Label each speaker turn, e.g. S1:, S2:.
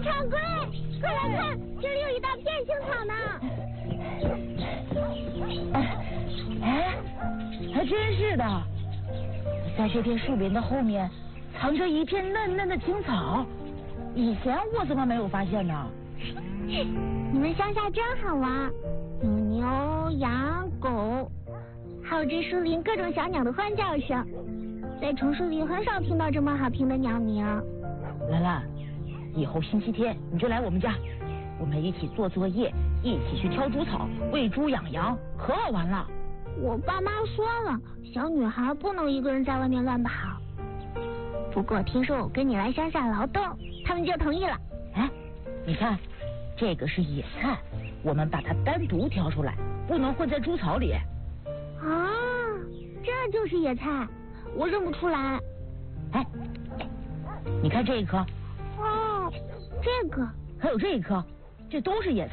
S1: 掌柜，快来看，这里有一大片青草呢。
S2: 还真是的，在这片树林的后面藏着一片嫩嫩的青草，以前我怎么没有发现呢？
S1: 你们乡下真好玩，有牛、羊、狗，还有这树林各种小鸟的欢叫声。在城市里很少听到这么好听的鸟鸣。
S2: 兰兰，以后星期天你就来我们家，我们一起做作业，一起去挑猪草，喂猪养羊，可好玩了。
S1: 我爸妈说了，小女孩不能一个人在外面乱跑。不过听说我跟你来乡下劳动，他们就同意了。
S2: 哎，你看，这个是野菜，我们把它单独挑出来，不能混在猪草里。
S1: 啊，这就是野菜，我认不出来。
S2: 哎，你看这一颗。
S1: 哦，这个。
S2: 还有这一颗，这都是野菜。